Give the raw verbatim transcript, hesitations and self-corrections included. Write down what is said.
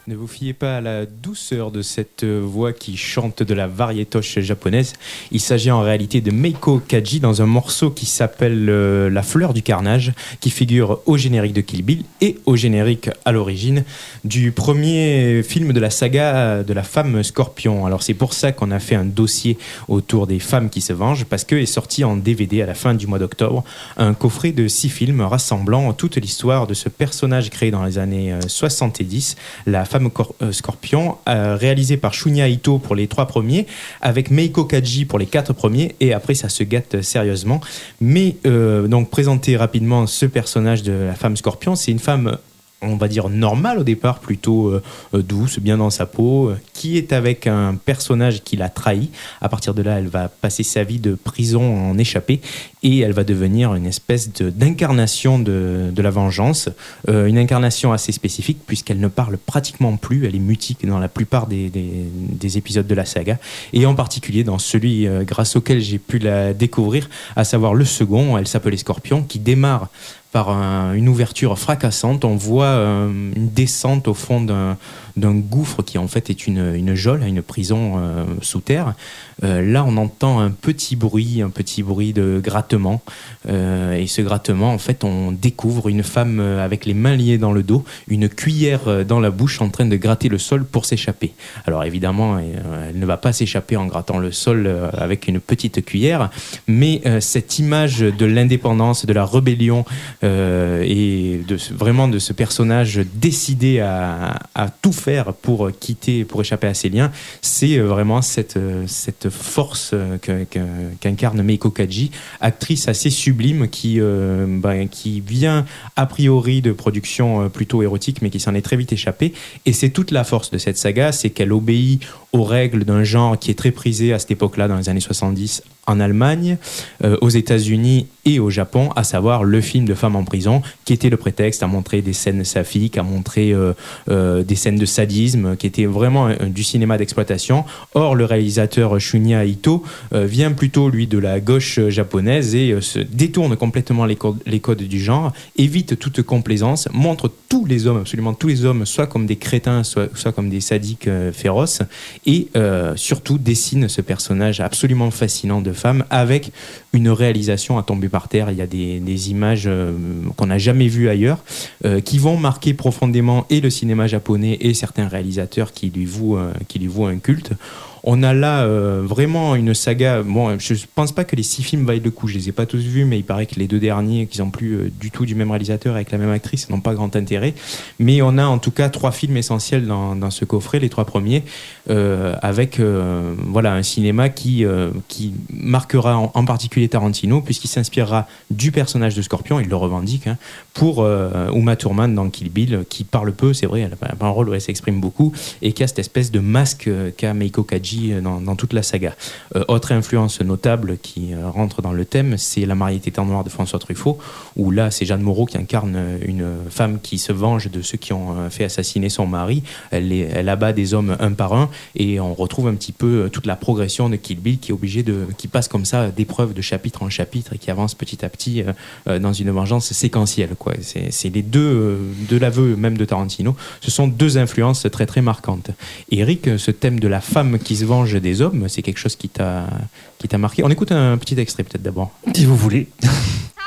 Ne vous fiez pas à la douceur de cette voix qui chante de la variétoche japonaise. Il s'agit en réalité de Meiko Kaji dans un morceau qui s'appelle euh, La fleur du carnage, qui figure au générique de Kill Bill et au générique à l'origine du premier film de la saga de la femme scorpion. Alors c'est pour ça qu'on a fait un dossier autour des femmes qui se vengent, parce que est sorti en D V D à la fin du mois d'octobre un coffret de six films rassemblant toute l'histoire de ce personnage créé dans les années soixante-dix, la femme Scorpion, euh, réalisé par Shunya Ito pour les trois premiers, avec Meiko Kaji pour les quatre premiers, et après ça se gâte sérieusement. Mais euh, donc présenter rapidement ce personnage de la femme Scorpion, c'est une femme, on va dire normale au départ, plutôt euh, douce, bien dans sa peau, euh, qui est avec un personnage qui l'a trahi. À partir de là, elle va passer sa vie de prison en échappée et elle va devenir une espèce de, d'incarnation de, de la vengeance, euh, une incarnation assez spécifique puisqu'elle ne parle pratiquement plus, elle est mutique dans la plupart des, des, des épisodes de la saga, et en particulier dans celui euh, grâce auquel j'ai pu la découvrir, à savoir le second. Elle s'appelait Scorpion, qui démarre par un, une ouverture fracassante. On voit euh, une descente au fond d'un, d'un gouffre qui en fait est une, une geôle, une prison euh, sous terre. Euh, là, on entend un petit bruit, un petit bruit de grattement. Euh, et ce grattement, en fait, on découvre une femme avec les mains liées dans le dos, une cuillère dans la bouche, en train de gratter le sol pour s'échapper. Alors évidemment, elle ne va pas s'échapper en grattant le sol avec une petite cuillère, mais euh, cette image de l'indépendance, de la rébellion, Euh, et de, vraiment de ce personnage décidé à, à tout faire pour quitter, pour échapper à ses liens, c'est vraiment cette, cette force que, que, qu'incarne Meiko Kaji, actrice assez sublime qui, euh, bah, qui vient a priori de production plutôt érotique, mais qui s'en est très vite échappée. Et c'est toute la force de cette saga, c'est qu'elle obéit aux règles d'un genre qui est très prisé à cette époque-là, dans les années soixante-dix, en Allemagne, euh, aux États-Unis et au Japon, à savoir le film de femme en prison, qui était le prétexte à montrer des scènes saphiques, à montrer euh, euh, des scènes de sadisme, qui était vraiment euh, du cinéma d'exploitation. Or, le réalisateur Shunya Ito euh, vient plutôt, lui, de la gauche japonaise et euh, se détourne complètement les codes, les codes du genre, évite toute complaisance, montre tous les hommes, absolument tous les hommes, soit comme des crétins, soit, soit comme des sadiques euh, féroces, et euh, surtout dessine ce personnage absolument fascinant de femme avec une réalisation à tomber par terre. Il y a des, des images euh, qu'on n'a jamais vues ailleurs, euh, qui vont marquer profondément et le cinéma japonais et certains réalisateurs qui lui vouent, euh, qui lui vouent un culte. On a là euh, vraiment une saga. Bon, je pense pas que les six films vaillent le coup. Je les ai pas tous vus, mais il paraît que les deux derniers, qui sont plus euh, du tout du même réalisateur avec la même actrice, n'ont pas grand intérêt. Mais on a en tout cas trois films essentiels dans, dans ce coffret, les trois premiers, euh, avec euh, voilà un cinéma qui euh, qui marquera en, en particulier Tarantino, puisqu'il s'inspirera du personnage de Scorpion, il le revendique, hein, pour euh, Uma Thurman dans Kill Bill, qui parle peu, c'est vrai, elle a pas un rôle où elle s'exprime beaucoup, et qui a cette espèce de masque qu'a Meiko Kaji Dans, dans toute la saga. Euh, autre influence notable qui euh, rentre dans le thème, c'est La mariée était en noir de François Truffaut, où là c'est Jeanne Moreau qui incarne une femme qui se venge de ceux qui ont euh, fait assassiner son mari. Elle, est, elle abat des hommes un par un, et on retrouve un petit peu toute la progression de Kill Bill, qui est obligé de, qui passe comme ça d'épreuve de chapitre en chapitre et qui avance petit à petit euh, dans une vengeance séquentielle, quoi. C'est, c'est les deux, euh, de l'aveu même de Tarantino, ce sont deux influences très très marquantes. Et Eric, ce thème de la femme qui se venge des hommes, c'est quelque chose qui t'a, qui t'a marqué. On écoute un petit extrait peut-être d'abord. Si vous voulez.